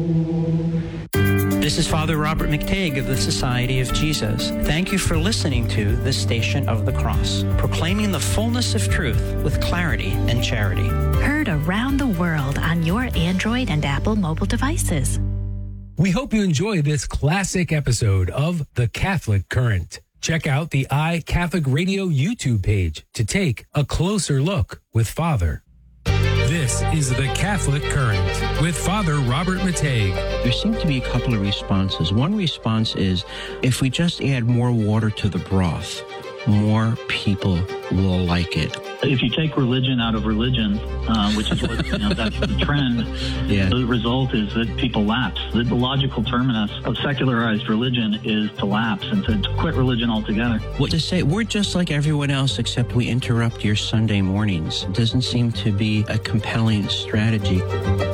This is Father Robert McTague of the Society of Jesus. Thank you for listening to The Station of the Cross, proclaiming the fullness of truth with clarity and charity. Heard around the world on your Android and Apple mobile devices. We hope you enjoy this classic episode of The Catholic Current. Check out the iCatholic Radio YouTube page to take a closer look with Father. This is The Catholic Current with Father Robert McTague. There seem to be a couple of responses. One response is, if we just add more water to the broth, more people will like it. If you take religion out of religion, which is what that's the trend, the result is that people lapse. The logical terminus of secularized religion is to lapse and to quit religion altogether. What to say? We're just like everyone else, except we interrupt your Sunday mornings. It doesn't seem to be a compelling strategy.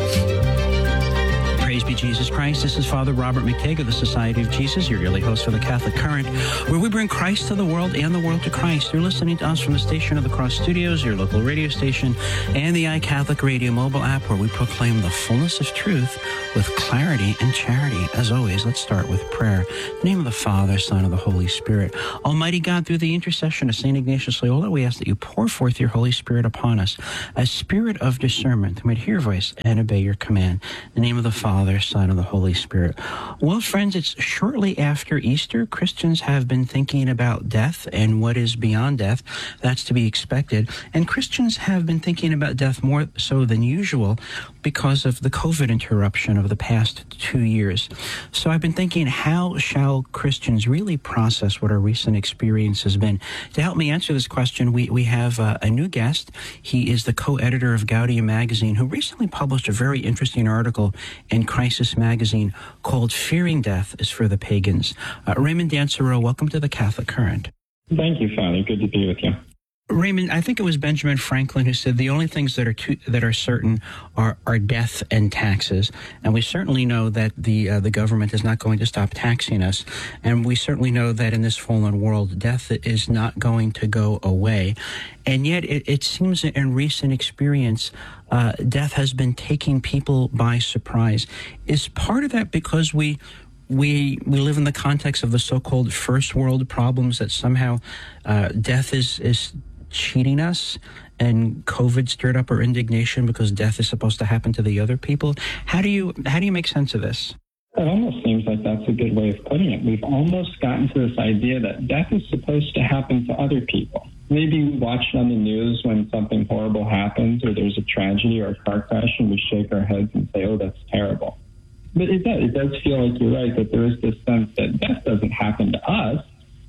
Praise be Jesus Christ. This is Father Robert McTague of the Society of Jesus, your yearly host for the Catholic Current, where we bring Christ to the world and the world to Christ. You're listening to us from the Station of the Cross Studios, your local radio station, and the iCatholic Radio mobile app, where we proclaim the fullness of truth with clarity and charity. As always, let's start with prayer. In the name of the Father, Son, and the Holy Spirit. Almighty God, through the intercession of St. Ignatius Loyola, we ask that you pour forth your Holy Spirit upon us, a spirit of discernment, that we might hear your voice and obey your command. In the name of the Father, Son, and the Holy Spirit. Well, friends, it's shortly after Easter. Christians have been thinking about death and what is beyond death. That's to be expected. And Christians have been thinking about death more so than usual because of the COVID interruption of the past 2 years. So I've been thinking, how shall Christians really process what our recent experience has been? To help me answer this question, we have a new guest. He is the co-editor of Gaudium magazine, who recently published a very interesting article in Crisis magazine called Fearing Death is for the Pagans. Raymond Dansereau, welcome to the Catholic Current. Thank you, Father. Good to be with you. Raymond, I think it was Benjamin Franklin who said the only things that are certain are death and taxes. And we certainly know that the government is not going to stop taxing us. And we certainly know that in this fallen world, death is not going to go away. And yet it seems that in recent experience, death has been taking people by surprise. Is part of that because we live in the context of the so-called first world problems, that somehow death is cheating us, and COVID stirred up our indignation because death is supposed to happen to the other people? How do you make sense of this? It almost seems like that's a good way of putting it. We've almost gotten to this idea that death is supposed to happen to other people. Maybe we watch it on the news when something horrible happens, or there's a tragedy or a car crash, and we shake our heads and say, oh, that's terrible. But it does feel like you're right, that there is this sense that death doesn't happen to us.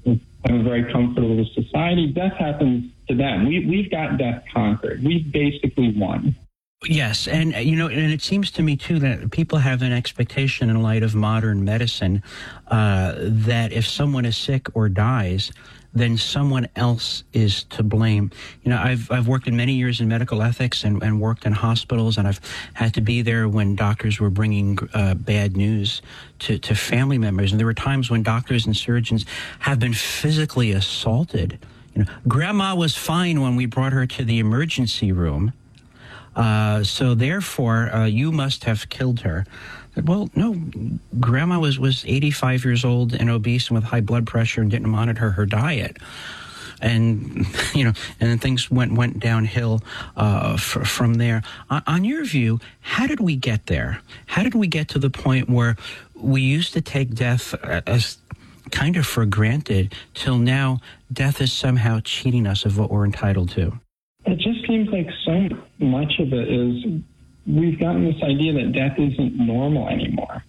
I'm very comfortable with society. Death happens to them. We've got death conquered. We've basically won. Yes, and and it seems to me too that people have an expectation in light of modern medicine that if someone is sick or dies, then someone else is to blame. I've worked in many years in medical ethics and worked in hospitals, and I've had to be there when doctors were bringing bad news to family members. And there were times when doctors and surgeons have been physically assaulted. Grandma was fine when we brought her to the emergency room. So therefore, you must have killed her. Well, no, Grandma was 85 years old and obese and with high blood pressure and didn't monitor her diet. And, and then things went downhill from there. On your view, how did we get there? How did we get to the point where we used to take death as kind of for granted, till now death is somehow cheating us of what we're entitled to? It just seems like so much of it is we've gotten this idea that death isn't normal anymore.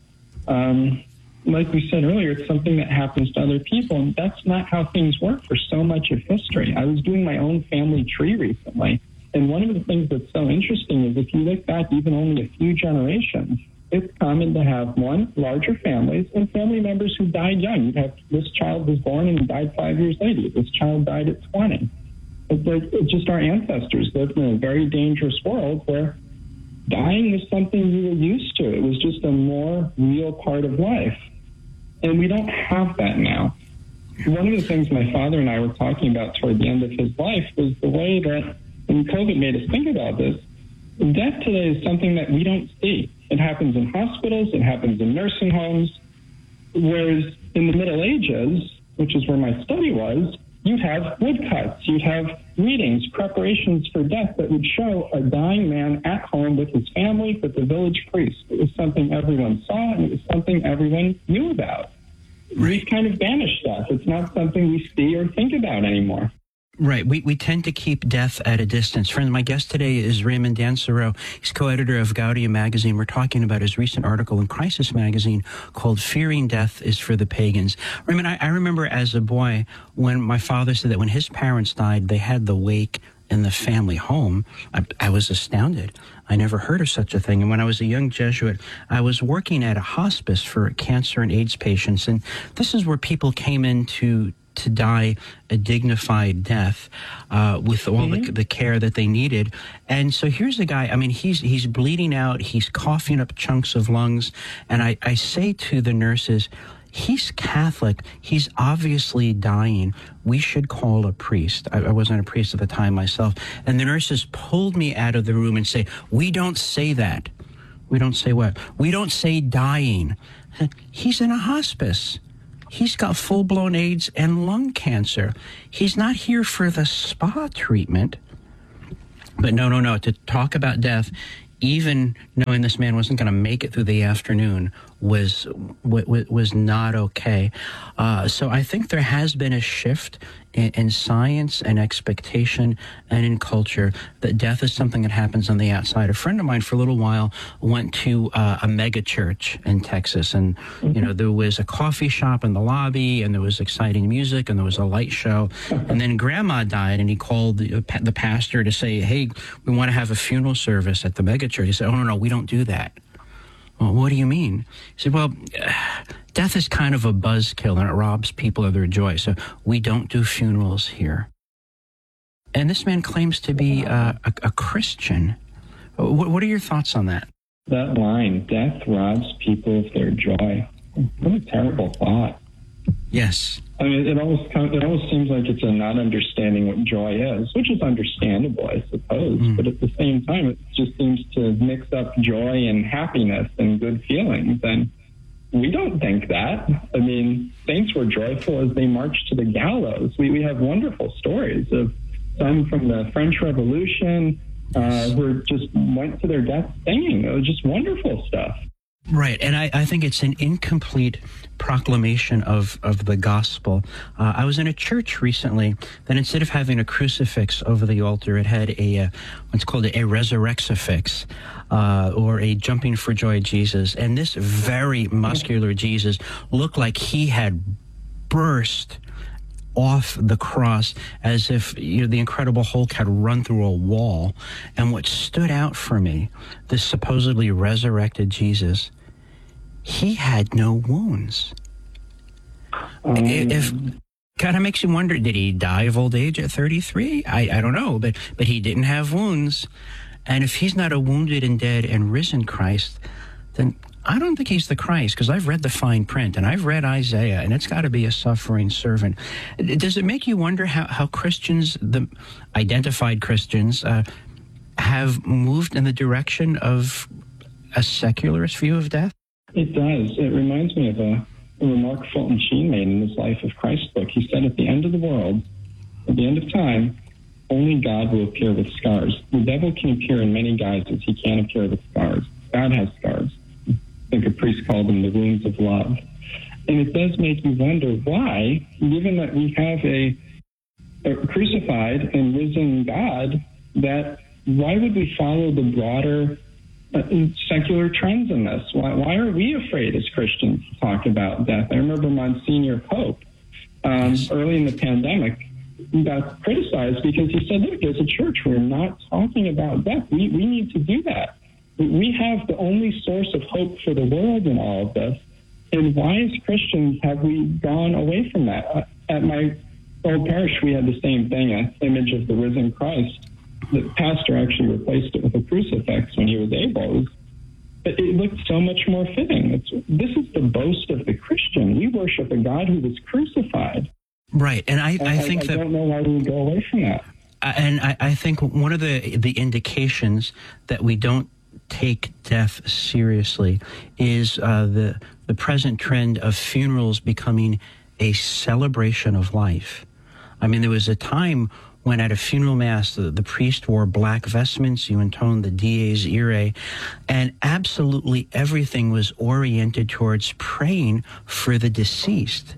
Like we said earlier, it's something that happens to other people, and that's not how things work for so much of history. I was doing my own family tree recently, and one of the things that's so interesting is if you look back even only a few generations, it's common to have larger families and family members who died young. You'd have this child was born and died 5 years later. This child died at 20. It's just our ancestors lived in a very dangerous world where dying was something we were used to. It was just a more real part of life. And we don't have that now. One of the things my father and I were talking about toward the end of his life was the way that, and COVID made us think about this, death today is something that we don't see. It happens in hospitals. It happens in nursing homes. Whereas in the Middle Ages, which is where my study was, you'd have woodcuts, you'd have readings, preparations for death that would show a dying man at home with his family, with the village priest. It was something everyone saw, and it was something everyone knew about. We've kind of banished death. It's not something we see or think about anymore. Right. We tend to keep death at a distance. Friends, my guest today is Raymond Dansereau. He's co-editor of Gaudium magazine. We're talking about his recent article in Crisis magazine called Fearing Death is for the Pagans. Raymond, I remember as a boy when my father said that when his parents died, they had the wake in the family home. I was astounded. I never heard of such a thing. And when I was a young Jesuit, I was working at a hospice for cancer and AIDS patients. And this is where people came in to die a dignified death with all the care that they needed. And so here's a guy, I mean, he's bleeding out, he's coughing up chunks of lungs. And I say to the nurses, he's Catholic, he's obviously dying. We should call a priest. I wasn't a priest at the time myself. And the nurses pulled me out of the room and say, we don't say that. We don't say what? We don't say dying. He's in a hospice. He's got full-blown AIDS and lung cancer. He's not here for the spa treatment. But no, to talk about death, even knowing this man wasn't going to make it through the afternoon, was not okay. So I think there has been a shift in science and expectation and in culture that death is something that happens on the outside. A friend of mine for a little while went to a mega church in Texas, and you know, there was a coffee shop in the lobby, and there was exciting music, and there was a light show, and then grandma died, and he called the pastor to say, hey, we want to have a funeral service at the mega church. He said, oh, no, we don't do that. Well, what do you mean? He said, well, death is kind of a buzzkill, and it robs people of their joy, so we don't do funerals here. And this man claims to be a Christian. What are your thoughts on that? That line, death robs people of their joy. What a terrible thought. Yes. I mean, it almost seems like it's a not understanding what joy is, which is understandable, I suppose. But at the same time, it just seems to mix up joy and happiness and good feelings. And we don't think that. I mean, saints were joyful as they marched to the gallows. We have wonderful stories of some from the French Revolution who just went to their death singing. It was just wonderful stuff. Right, and I think it's an incomplete proclamation of the gospel. I was in a church recently that instead of having a crucifix over the altar, it had what's called a resurrexifix, or a jumping for joy Jesus. And this very muscular Jesus looked like he had burst off the cross as if the Incredible Hulk had run through a wall. And what stood out for me, this supposedly resurrected Jesus, he had no wounds. If kind of makes you wonder, did he die of old age at 33? I don't know, but he didn't have wounds. And if he's not a wounded and dead and risen Christ, then I don't think he's the Christ, because I've read the fine print, and I've read Isaiah, and it's got to be a suffering servant. Does it make you wonder how Christians, the identified Christians, have moved in the direction of a secularist view of death? It does. It reminds me of a remark Fulton Sheen made in his Life of Christ book. He said, at the end of the world, at the end of time, only God will appear with scars. The devil can appear in many guises. He can't appear with scars. God has scars. I think a priest called them the wounds of love. And it does make you wonder why, given that we have a crucified and risen God, that why would we follow the broader secular trends in this? Why are we afraid as Christians to talk about death? I remember Monsignor Pope, early in the pandemic, got criticized because he said, look, as a church, we're not talking about death. We need to do that. We have the only source of hope for the world in all of this. And why, as Christians, have we gone away from that? At my old parish, we had the same thing, an image of the risen Christ. The pastor actually replaced it with a crucifix when he was able. But it looked so much more fitting. This is the boast of the Christian. We worship a God who was crucified. Right, and I think that... I don't know why we would go away from that. And I think one of the indications that we don't take death seriously is the present trend of funerals becoming a celebration of life. I mean, there was a time when at a funeral mass, the priest wore black vestments, you intoned the Dies Irae, and absolutely everything was oriented towards praying for the deceased.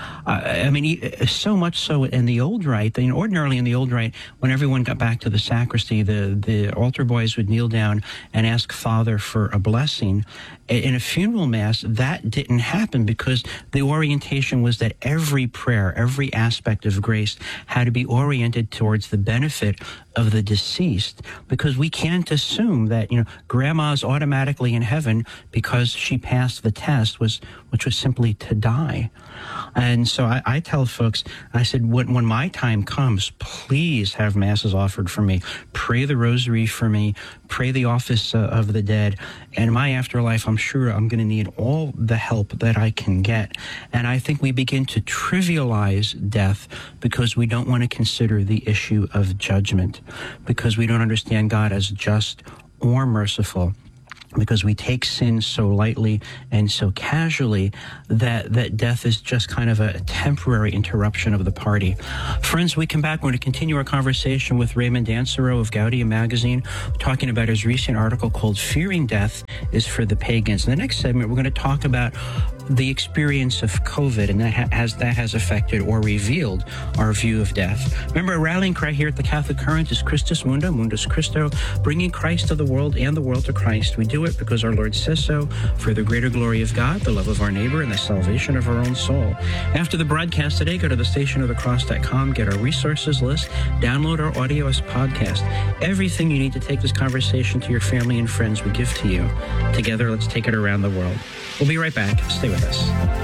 I mean, so much so in the old rite, ordinarily in the old rite, when everyone got back to the sacristy, the altar boys would kneel down and ask Father for a blessing. In a funeral mass, that didn't happen because the orientation was that every prayer, every aspect of grace had to be oriented towards the benefit of the deceased, because we can't assume that, grandma's automatically in heaven because she passed the test, which was simply to die. And so I tell folks, I said, when my time comes, please have masses offered for me. Pray the rosary for me. Pray the office of the dead. And in my afterlife, I'm sure I'm going to need all the help that I can get. And I think we begin to trivialize death because we don't want to consider the issue of judgment, because we don't understand God as just or merciful, because we take sin so lightly and so casually that death is just kind of a temporary interruption of the party. Friends, we come back. We're going to continue our conversation with Raymond Dancero of Gaudium Magazine, talking about his recent article called Fearing Death is for the Pagans. In the next segment, we're going to talk about the experience of COVID and that has affected or revealed our view of death. Remember, our rallying cry here at the Catholic Current is Christus Mundo, Mundus Christo, bringing Christ to the world and the world to Christ. We do it because our Lord says so, for the greater glory of God, the love of our neighbor, and the salvation of our own soul. After the broadcast today, go to thestationofthecross.com, get our resources list, download our audio as podcast. Everything you need to take this conversation to your family and friends we give to you. Together, let's take it around the world. We'll be right back. Stay with us.